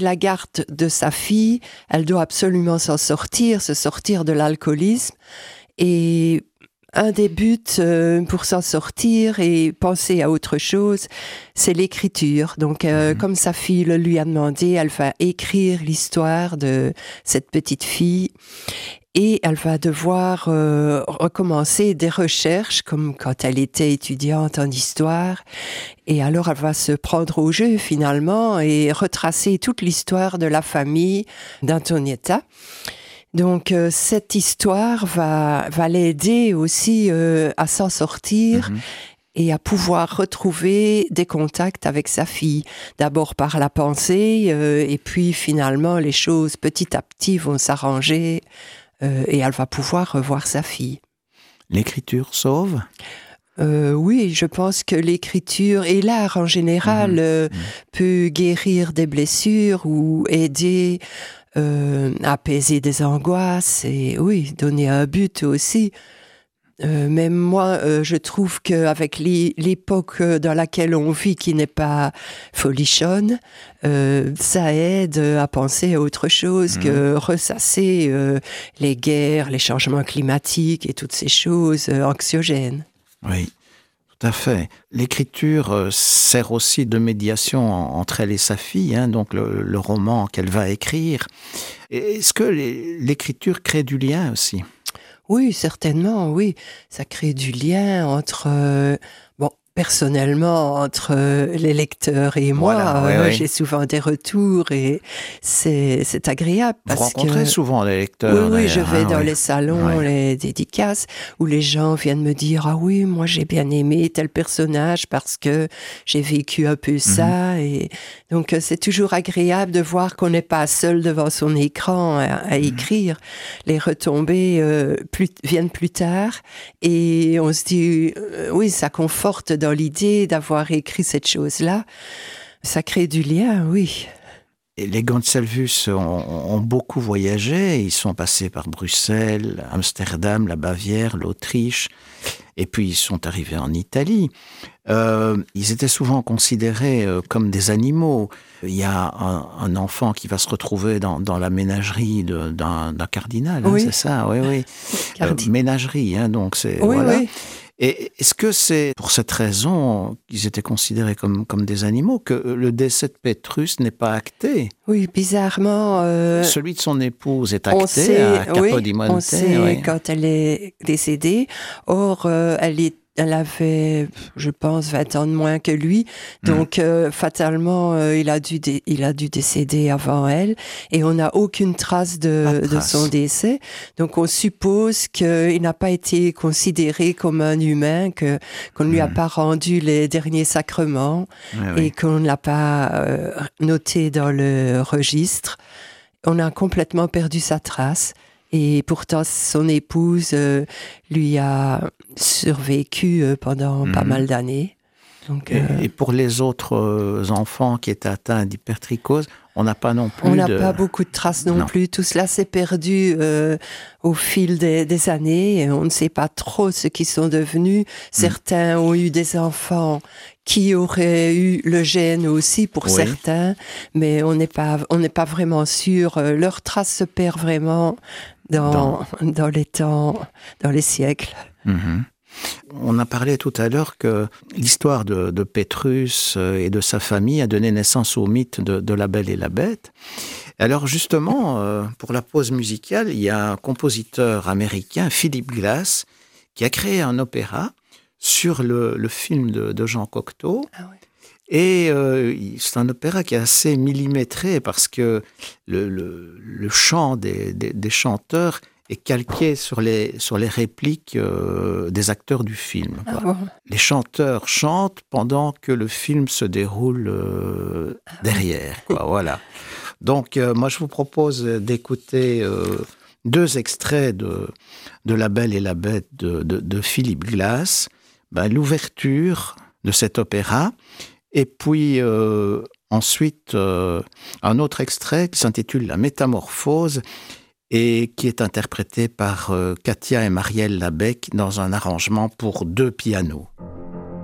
la garde de sa fille, elle doit absolument se sortir de l'alcoolisme. Et un des buts pour s'en sortir et penser à autre chose, c'est l'écriture. Donc, comme sa fille le lui a demandé, elle va écrire l'histoire de cette petite fille. Et elle va devoir recommencer des recherches, comme quand elle était étudiante en histoire. Et alors, elle va se prendre au jeu, finalement, et retracer toute l'histoire de la famille d'Antonietta. Donc, cette histoire va l'aider aussi à s'en sortir et à pouvoir retrouver des contacts avec sa fille. D'abord par la pensée, et puis finalement, les choses petit à petit vont s'arranger et elle va pouvoir revoir sa fille. L'écriture sauve ? Oui, je pense que l'écriture et l'art en général peut guérir des blessures ou aider apaiser des angoisses et oui, donner un but aussi. Même moi, je trouve qu'avec l'époque dans laquelle on vit, qui n'est pas folichonne, ça aide à penser à autre chose que ressasser les guerres, les changements climatiques et toutes ces choses anxiogènes. Oui. Tout à fait. L'écriture sert aussi de médiation entre elle et sa fille, donc le roman qu'elle va écrire. Est-ce que l'écriture crée du lien aussi ? Oui, certainement, oui. Ça crée du lien entre... personnellement, entre les lecteurs et moi, voilà, oui. J'ai souvent des retours et c'est agréable. Vous rencontrez souvent les lecteurs. Oui, je vais dans les salons, les dédicaces, où les gens viennent me dire « Ah oui, moi j'ai bien aimé tel personnage parce que j'ai vécu un peu ça. » Et donc c'est toujours agréable de voir qu'on n'est pas seul devant son écran à écrire. Les retombées viennent plus tard et on se dit oui, ça conforte dans l'idée d'avoir écrit cette chose-là. Ça crée du lien, oui. Et les Gonsalvus ont beaucoup voyagé. Ils sont passés par Bruxelles, Amsterdam, la Bavière, l'Autriche. Et puis, ils sont arrivés en Italie. Ils étaient souvent considérés comme des animaux. Il y a un enfant qui va se retrouver dans la ménagerie d'un cardinal, oui. C'est ça, oui. Ménagerie, donc c'est... Oui, voilà. oui. Et est-ce que c'est pour cette raison qu'ils étaient considérés comme des animaux que le décès de Pétrus n'est pas acté ? Oui, bizarrement... Celui de son épouse est acté à Capodimonte. On sait quand elle est décédée. Or, elle avait, je pense, 20 ans de moins que lui. Donc, fatalement, il a dû décéder avant elle. Et on n'a aucune trace de son décès. Donc, on suppose qu'il n'a pas été considéré comme un humain, qu'on ne lui a pas rendu les derniers sacrements et qu'on ne l'a pas noté dans le registre. On a complètement perdu sa trace. Et pourtant, son épouse lui a survécu pendant pas mal d'années. Donc, et pour les autres enfants qui étaient atteints d'hypertrichose, on n'a pas non plus on n'a pas beaucoup de traces non plus. Tout cela s'est perdu au fil des années. Et on ne sait pas trop ce qu'ils sont devenus. Certains ont eu des enfants qui auraient eu le gène aussi pour certains, mais on n'est pas vraiment sûr. Leur trace se perd vraiment dans les temps, dans les siècles. On a parlé tout à l'heure que l'histoire de Pétrus et de sa famille a donné naissance au mythe de La Belle et la Bête. Alors justement, pour la pause musicale, il y a un compositeur américain, Philip Glass, qui a créé un opéra sur le film de Jean Cocteau. Ah ouais. Et c'est un opéra qui est assez millimétré parce que le chant des chanteurs est calqué sur les répliques des acteurs du film. Ah bon. Les chanteurs chantent pendant que le film se déroule derrière. Voilà. Donc, moi, je vous propose d'écouter 2 extraits de La Belle et la Bête de Philip Glass, l'ouverture de cet opéra, et puis ensuite un autre extrait qui s'intitule La Métamorphose et qui est interprété par Katia et Marielle Labec dans un arrangement pour 2 pianos.